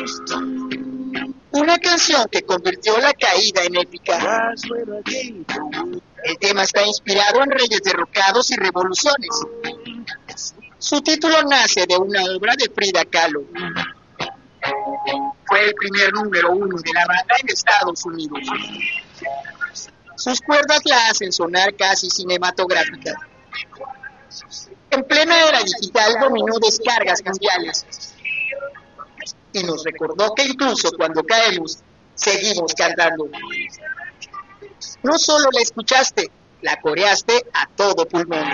Una canción que convirtió la caída en épica. El tema está inspirado en reyes derrocados y revoluciones. Su título nace de una obra de Frida Kahlo. Fue el primer número 1 de la banda en Estados Unidos. Sus cuerdas la hacen sonar casi cinematográfica. En plena era digital dominó descargas mundiales. Y nos recordó que incluso cuando caemos, seguimos cantando. No solo la escuchaste, la coreaste a todo pulmón.